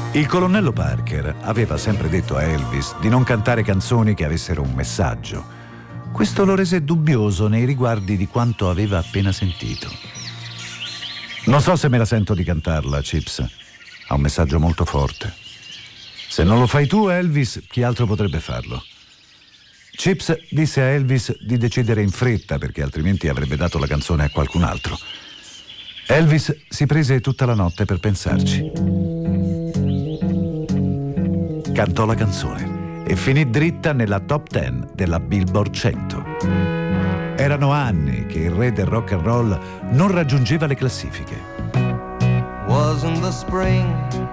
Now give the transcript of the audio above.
Il colonnello Parker aveva sempre detto a Elvis di non cantare canzoni che avessero un messaggio. Questo lo rese dubbioso nei riguardi di quanto aveva appena sentito. Non so se me la sento di cantarla, Chips. Ha un messaggio molto forte. Se non lo fai tu, Elvis, chi altro potrebbe farlo? Chips disse a Elvis di decidere in fretta perché altrimenti avrebbe dato la canzone a qualcun altro. Elvis si prese tutta la notte per pensarci. Cantò la canzone e finì dritta nella top 10 della Billboard 100. Erano anni che il re del rock and roll non raggiungeva le classifiche. Wasn't the spring